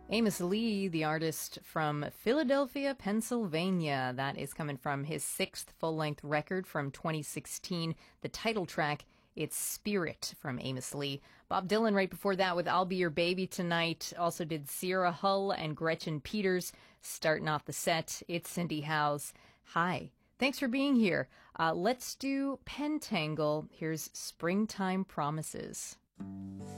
Amos Lee, the artist from Philadelphia, Pennsylvania. That is coming from his sixth full-length record from 2016. The title track, it's Spirit from Amos Lee. Bob Dylan right before that with I'll Be Your Baby Tonight. Also did Sierra Hull and Gretchen Peters. Starting off the set, it's Cindy Howes. Hi. Thanks for being here. Let's do Pentangle. Here's Springtime Promises.